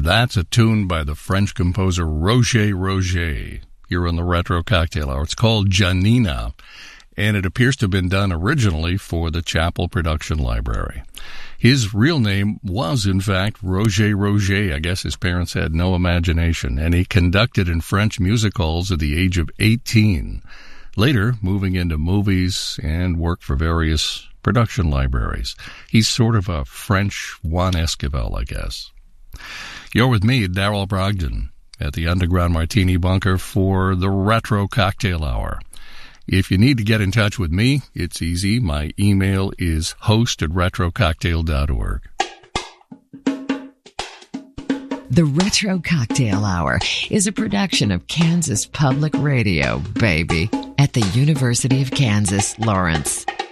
That's a tune by the French composer Roger Roger here on the Retro Cocktail Hour. It's called Janina, and it appears to have been done originally for the Chappell Production Library. His real name was, in fact, Roger Roger. I guess his parents had no imagination, and he conducted in French music halls at the age of 18. Later, moving into movies and worked for various production libraries. He's sort of a French Juan Esquivel, I guess. You're with me, Darrell Brogdon, at the Underground Martini Bunker for the Retro Cocktail Hour. If you need to get in touch with me, it's easy. My email is host@retrococktail.org. The Retro Cocktail Hour is a production of Kansas Public Radio, baby, at the University of Kansas, Lawrence.